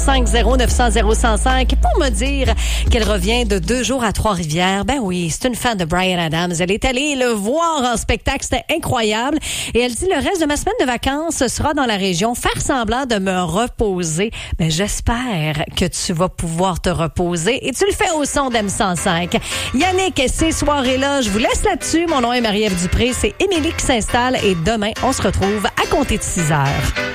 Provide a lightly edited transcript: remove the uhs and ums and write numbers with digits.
450-900-1005 pour me dire qu'elle revient de 2 jours à Trois-Rivières. Ben oui, c'est une fan de Bryan Adams. Elle est allée le voir en spectacle. C'était incroyable. Et elle dit, le reste de ma semaine de vacances sera dans la région. Faire semblant de me reposer. Ben, j'espère que tu vas pouvoir te reposer. Et tu le fais au son d'M105. Yannick, ces soirées-là, je vous laisse là-dessus. Mon nom est Marie-Ève Dupré. C'est Émilie qui s'installe. Et demain, on se retrouve à compter de 6 heures.